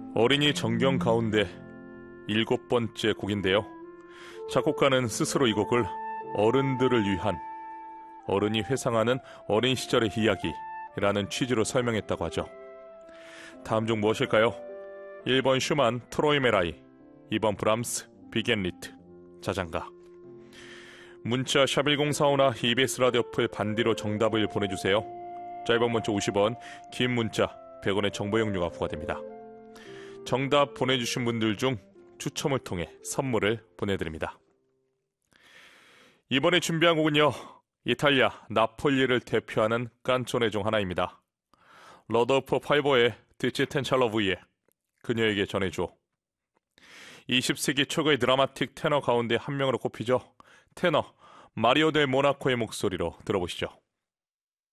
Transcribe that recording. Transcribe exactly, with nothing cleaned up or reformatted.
어린이 정경 가운데 일곱 번째 곡인데요. 작곡가는 스스로 이 곡을 어른들을 위한, 어른이 회상하는 어린 시절의 이야기라는 취지로 설명했다고 하죠. 다음 중 무엇일까요? 일 번 슈만 트로이 메라이, 이 번 브람스 비겐리트 자장가. 문자 샵 일공사오나 이비에스 라디오 풀 반디로 정답을 보내주세요. 짧은 문자 오십 원, 긴 문자 백 원의 정보 이용료가 부과됩니다. 정답 보내주신 분들 중 추첨을 통해 선물을 보내드립니다. 이번에 준비한 곡은요, 이탈리아 나폴리를 대표하는 깐초네 중 하나입니다. 러더프 팔보의 드치 텐찰러브의 그녀에게 전해줘. 이십 세기 최고의 드라마틱 테너 가운데 한 명으로 꼽히죠. 테너 마리오 델 모나코의 목소리로 들어보시죠.